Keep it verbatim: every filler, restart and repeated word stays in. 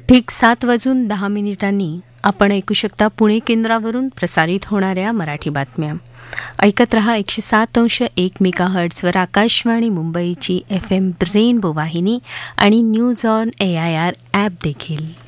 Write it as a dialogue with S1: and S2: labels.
S1: ठीक सात वाजून दहा मिनिटांनी आपण ऐकू शकता पुणे केंद्रावरून प्रसारित होणाऱ्या मराठी बातम्या. ऐकत रहा एकशे सात अंश एक मेगा हर्ट्सवर आकाशवाणी मुंबईची एफ एम रेनबो वाहिनी आणि news on A I R app देखील.